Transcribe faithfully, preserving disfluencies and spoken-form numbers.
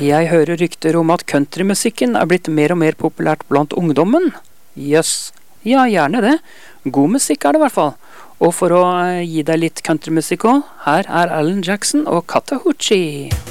Jeg hører rykter om at countrymusikken er blitt mer og mer populært blant ungdommen. Jøss, ja gjerne det. God musikk er det i hvert fall. Og for å gi deg litt countrymusikk også, her er Alan Jackson og Chattahoochee.